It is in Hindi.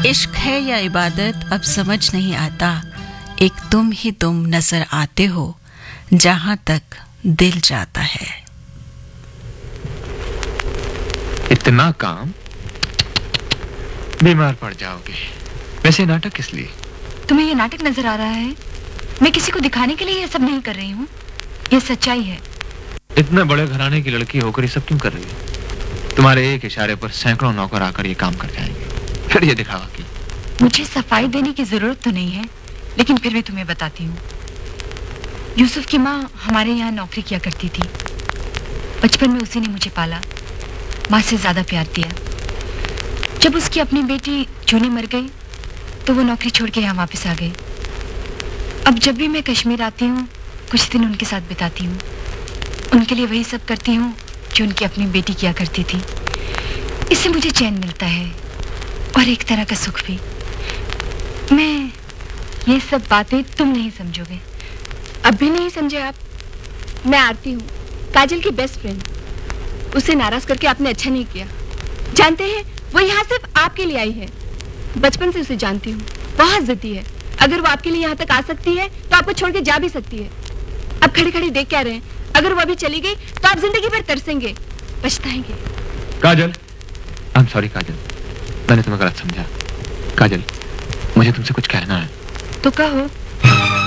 इश्क है या इबादत अब समझ नहीं आता, एक तुम ही तुम नजर आते हो जहां तक दिल जाता है। इतना काम, बीमार पड़ जाओगे। वैसे नाटक किस लिए? तुम्हें ये नाटक नजर आ रहा है? मैं किसी को दिखाने के लिए ये सब नहीं कर रही हूँ, ये सच्चाई है। इतने बड़े घराने की लड़की होकर ये सब क्यों कर रही है? तुम्हारे एक इशारे पर सैकड़ों नौकर आकर ये काम कर जाएंगे, फिर ये दिखावा क्यों? मुझे सफाई देने की जरूरत तो नहीं है, लेकिन फिर भी तुम्हें बताती हूँ। यूसुफ की माँ हमारे यहाँ नौकरी किया करती थी। बचपन में उसी ने मुझे पाला, माँ से ज्यादा प्यार दिया। जब उसकी अपनी बेटी जूनी मर गई तो वो नौकरी छोड़ के यहाँ वापस आ गई। अब जब भी मैं कश्मीर आती हूँ, कुछ दिन उनके साथ बिताती हूँ। उनके लिए वही सब करती हूँ जो उनकी अपनी बेटी किया करती थी। इससे मुझे चैन मिलता है और एक तरह का सुख भी। मैं ये सब बातें तुम नहीं समझोगे। अब भी नहीं समझे आप? मैं आरती हूँ, काजल की बेस्ट फ्रेंड। उसे नाराज करके आपने अच्छा नहीं किया। जानते हैं, वो यहाँ सिर्फ आपके लिए आई है। बचपन से उसे जानती हूँ, बहुत जिद्दी है। अगर वो आपके लिए यहाँ तक आ सकती है तो आपको छोड़ के जा भी सकती है। अब खड़े खड़े देख क्या रहे हैं? अगर वो अभी चली गई तो आप जिंदगी भर तरसेंगे, पछताएंगे। काजल, आई एम सॉरी काजल, मैंने तुम्हें गलत समझा। काजल, मुझे तुमसे कुछ कहना है। तो कहो।